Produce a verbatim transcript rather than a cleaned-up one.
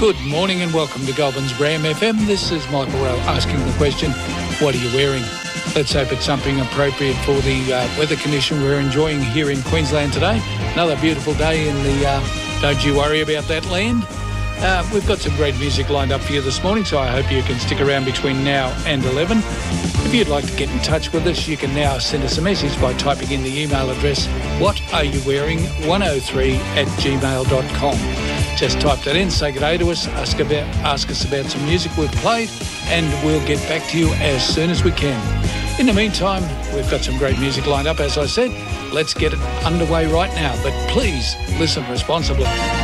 Good morning and welcome to Goulburn's Bram F M. This is Michael Rowe asking the question, what are you wearing? Let's hope it's something appropriate for the uh, weather condition we're enjoying here in Queensland today. Another beautiful day in the uh, don't you worry about that land. Uh, we've got some great music lined up for you this morning, so I hope you can stick around between now and eleven. If you'd like to get in touch with us, you can now send us a message by typing in the email address what are you wearing one oh three at gmail dot com. Just type that in, say good day to us, ask, about, ask us about some music we've played, and we'll get back to you as soon as we can. In the meantime, we've got some great music lined up, as I said. Let's get it underway right now, but please listen responsibly.